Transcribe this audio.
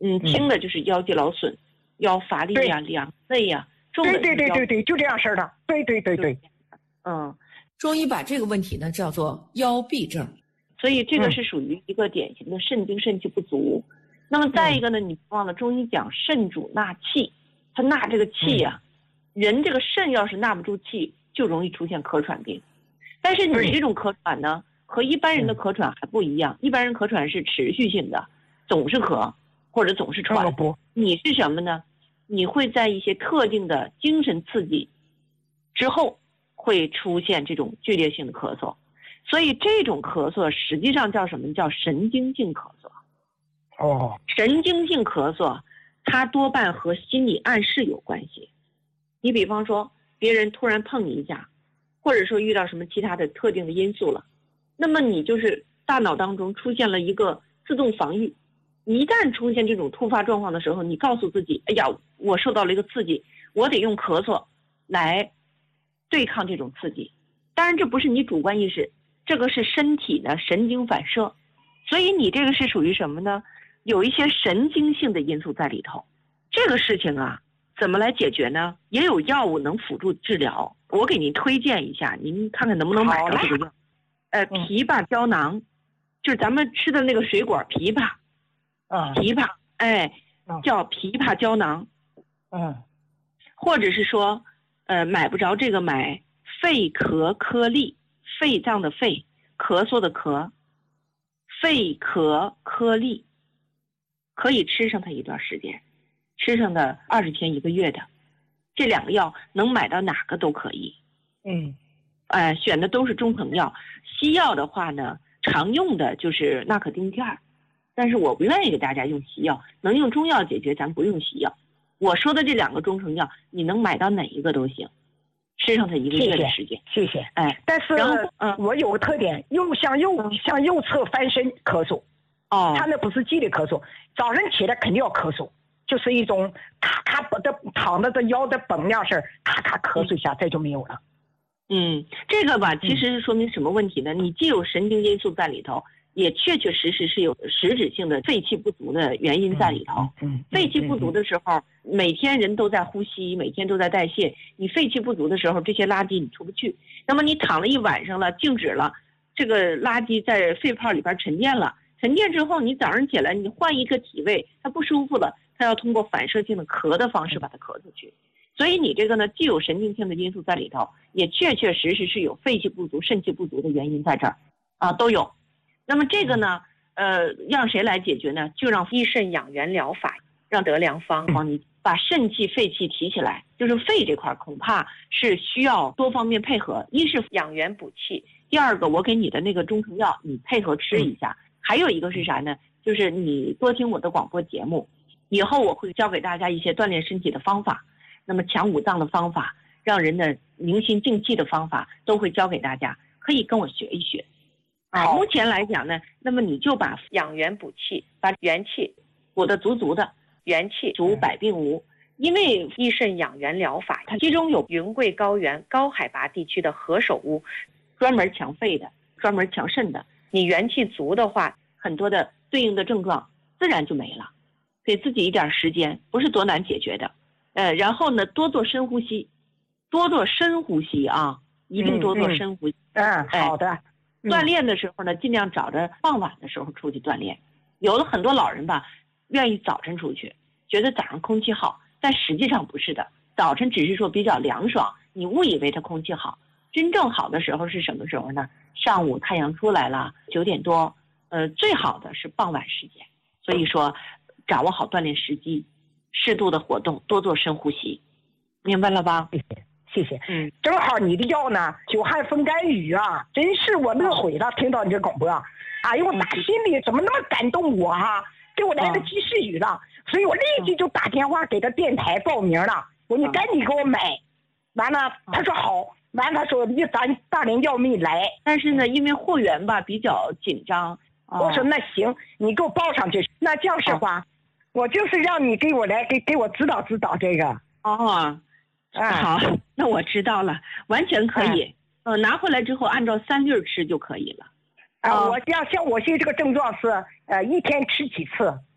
轻的就是腰肌劳损、腰乏力呀、两肋呀，重的对，就这样式儿的，对。 中医把这个问题呢叫做腰痹症， 所以这个是属于一个典型的肾精肾气不足。那么再一个呢，你不忘了中医讲肾主纳气，它纳这个气呀，人这个肾要是纳不住气，就容易出现咳喘病。但是你这种咳喘呢，和一般人的咳喘还不一样，一般人咳喘是持续性的，总是咳或者总是喘。你是什么呢？你会在一些特定的精神刺激之后会出现这种剧烈性的咳嗽，所以这种咳嗽实际上叫什么？叫神经性咳嗽。神经性咳嗽它多半和心理暗示有关系。你比方说别人突然碰你一下，或者说遇到什么其他的特定的因素了，那么你就是大脑当中出现了一个自动防御。你一旦出现这种突发状况的时候，你告诉自己，哎呀，我受到了一个刺激，我得用咳嗽来对抗这种刺激。当然这不是你主观意识，这个是身体的神经反射。所以你这个是属于什么呢？有一些神经性的因素在里头。这个事情啊，怎么来解决呢？也有药物能辅助治疗，我给您推荐一下，您看看能不能买到这个药。枇杷胶囊，就是咱们吃的那个水果枇杷。枇杷，叫枇杷胶囊。或者是说买不着这个，买肺咳颗粒，肺脏的肺，咳嗽的咳，肺咳颗粒，可以吃上它一段时间，吃上的20天1个月的。这2个药能买到哪个都可以。选的都是中成药。西药的话呢，常用的就是纳可丁片，但是我不愿意给大家用西药，能用中药解决咱不用西药。我说的这2个中成药你能买到哪一个都行，吃上它1个月的时间。 谢谢。但是我有个特点，向右侧翻身咳嗽。他那不是激烈咳嗽，早晨起来肯定要咳嗽，就是一种咔咔的躺着的腰的绷那样式，咔咔咳嗽一下，这就没有了。 这个吧，其实是说明什么问题呢？你既有神经因素在里头，也确确实实是有实质性的肺气不足的原因在里头。肺气不足的时候，每天人都在呼吸，每天都在代谢，你肺气不足的时候，这些垃圾你出不去。那么你躺了一晚上了，静止了，这个垃圾在肺泡里边沉淀了，沉淀之后你早上起来你换一个体位，它不舒服了，它要通过反射性的咳的方式把它咳出去。所以你这个呢，既有神经性的因素在里头，也确确实实是有肺气不足、肾气不足的原因在这儿都有。那么这个呢，让谁来解决呢？就让益肾养元疗法，让德良方帮你把肾气、肺气提起来。就是肺这块恐怕是需要多方面配合，一是养元补气，第二个我给你的那个中成药你配合吃一下，还有一个是啥呢？就是你多听我的广播节目，以后我会教给大家一些锻炼身体的方法，那么强五脏的方法，让人的宁心静气的方法都会教给大家，可以跟我学一学。目前来讲呢，那么你就把养元补气，把元气补得足足的，元气足百病无。因为益肾养元疗法，它其中有云贵高原高海拔地区的何首乌，专门强肺的，专门强肾的。你元气足的话，很多的对应的症状自然就没了。给自己一点时间，不是多难解决的。然后呢，多做深呼吸，多做深呼吸啊，一定多做深呼吸。 好的。 锻炼的时候呢，尽量找着傍晚的时候出去锻炼。有的很多老人吧，愿意早晨出去，觉得早上空气好，但实际上不是的。早晨只是说比较凉爽，你误以为它空气好。真正好的时候是什么时候呢？上午太阳出来了，9点多，最好的是傍晚时间。所以说，掌握好锻炼时机，适度的活动，多做深呼吸，明白了吧？ 谢谢。正好你的药呢，久旱风干雨啊，真是我乐毁了。听到你这广播，哎呦，我打心里怎么那么感动我给我来个及时雨了，所以我立即就打电话给他电台报名了。我说你赶紧给我买，完了他说好，完了他说咱大连药没来，但是呢，因为货源吧比较紧张，我说那行，你给我报上去。那这样式话，我就是让你给我来给我指导指导这个。 好，那我知道了，完全可以。拿回来之后按照3粒吃就可以了。 我像我现在这个症状是1天吃几次，